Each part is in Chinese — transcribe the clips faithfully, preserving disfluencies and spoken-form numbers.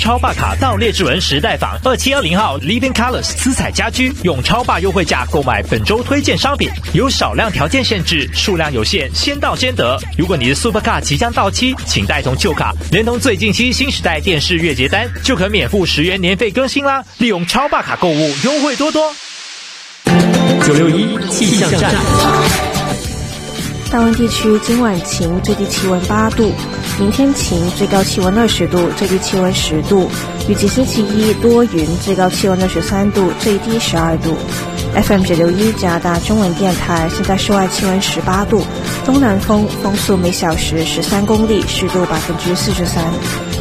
超霸卡到列治文时代坊二七二零号 Living Colors 私彩家居，用超霸优惠价购买本周推荐商品，有少量条件限制，数量有限，先到先得。如果你的 Super 卡即将到期，请带同旧卡，连同最近期新时代电视月结单，就可免付十元年费更新啦！利用超霸卡购物，优惠多多。九六一气象站。 大温地区今晚晴，最低气温八度；明天晴，最高气温二十度，最低气温十度。预计星期一多云，最高气温二十三度，最低十二度。F M 九六一加拿大中文电台，现在室外气温十八度，东南风，风速每小时十三公里，湿度百分之四十三。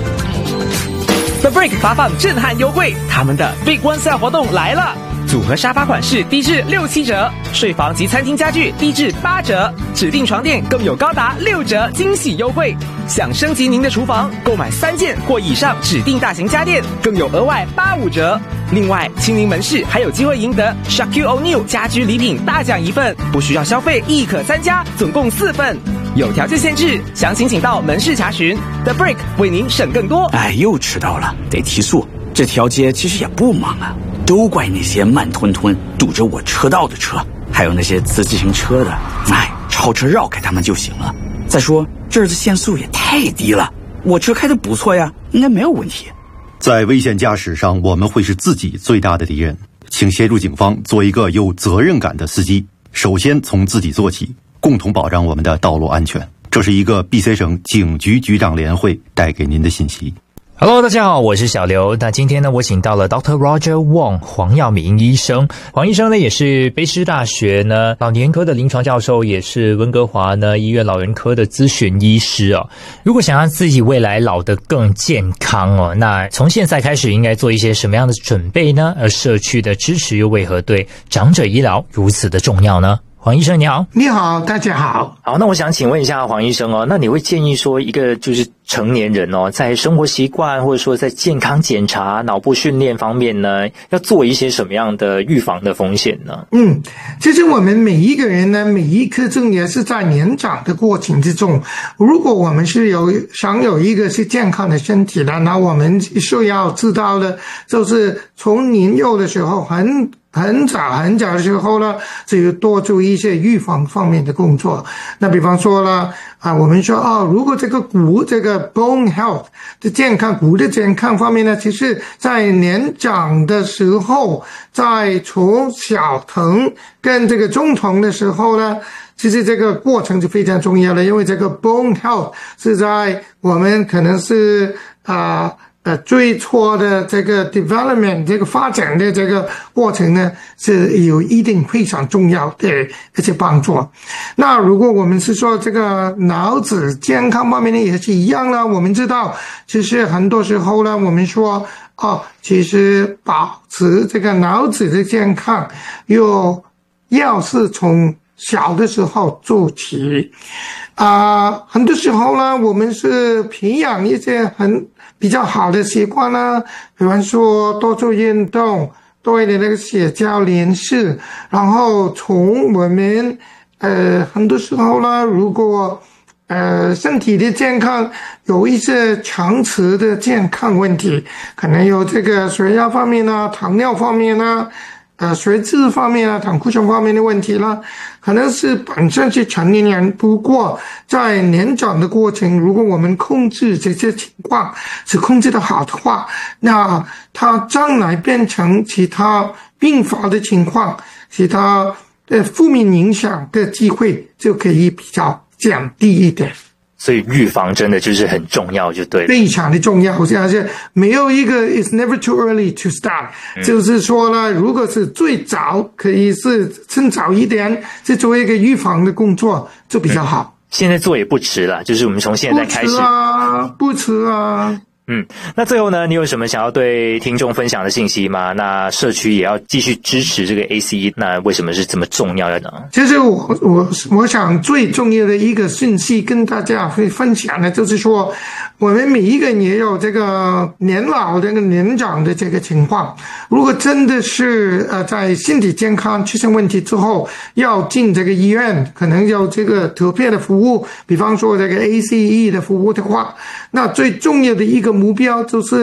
The Brick 发放震撼优惠，他们的 Big One Sale 活动来了！组合沙发款式低至六七折，睡房及餐厅家具低至八折，指定床垫更有高达六折惊喜优惠。想升级您的厨房，购买三件或以上指定大型家电，更有额外八五折。另外，亲临门市还有机会赢得 Shaquille O'Neal 家居礼品大奖一份，不需要消费亦可参加，总共四份。有条件限制，详情请到门市查询。The Brick 为您省更多。 哎，又迟到了，得提速。这条街其实也不忙啊，都怪那些慢吞吞堵着我车道的车，还有那些骑自行车的，哎，超车绕开他们就行了。再说这儿的限速也太低了，我车开得不错呀，应该没有问题。 在危险驾驶上，我们会是自己最大的敌人。请协助警方做一个有责任感的司机，首先从自己做起，共同保障我们的道路安全。这是一个 B C 省警局局长联会带给您的信息。 Hello， 大家好，我是小刘。那今天呢，我请到了 Doctor Roger Wong 黄耀明医生。黄医生呢，也是卑诗大学呢老年科的临床教授，也是温哥华呢医院老人科的咨询医师哦。如果想让自己未来老得更健康哦，那从现在开始应该做一些什么样的准备呢？而社区的支持又为何对长者医疗如此的重要呢？黄医生你好。 你好，大家好。 好，那我想请问一下黄医生哦，那你会建议说一个就是成年人哦，在生活习惯或者说在健康检查、脑部训练方面呢，要做一些什么样的预防的风险呢？ 嗯，其实我们每一个人呢，每一刻钟也是在年长的过程之中。如果我们是有想有一个是健康的身体的，那我们需要知道的，就是从年幼的时候很。很早很早的时候呢，就有多做一些预防方面的工作。那比方说了啊，我们说哦，如果这个骨这个 bone health 的健康，骨的健康方面呢，其实在年长的时候，在从小疼跟这个中疼的时候呢，其实这个过程就非常重要了，因为这个 bone health 是在我们可能是啊。呃，最初的这个 development 这个发展的这个过程呢，是有一定非常重要的一些帮助。那如果我们是说这个脑子健康方面呢，也是一样呢。我们知道，其实很多时候呢，我们说哦，其实保持这个脑子的健康，又要是从小的时候做起。啊、呃，很多时候呢，我们是培养一些很比较好的习惯呢，比方说多做运动，多一点那个社交联系，然后从我们呃很多时候呢，如果呃身体的健康有一些长期的健康问题，可能有这个血压方面呢，糖尿方面呢。呃，血脂方面啊，胆固醇方面的问题啦，可能是本身是成年人，不过在年长的过程，如果我们控制这些情况是控制得好的话，那它将来变成其他并发的情况，其他的负面影响的机会就可以比较降低一点。 所以预防真的就是很重要，就对了， 非常的重要。而且没有一个 "It's never too early to start"，、嗯、就是说呢，如果是最早可以是趁早一点，去做一个预防的工作就比较好。 嗯、现在做也不迟了，就是我们从现在开始。不迟啊，不迟啊。 嗯，那最后呢，你有什么想要对听众分享的信息吗？那社区也要继续支持这个 A C E， 那为什么是这么重要的呢？ 其实我我我想最重要的一个信息跟大家会分享的，就是说我们每一个人也有这个年老这个年长的这个情况，如果真的是呃在身体健康出现问题之后要进这个医院，可能有这个特别的服务，比方说这个 A C E 的服务的话，那最重要的一个目标就是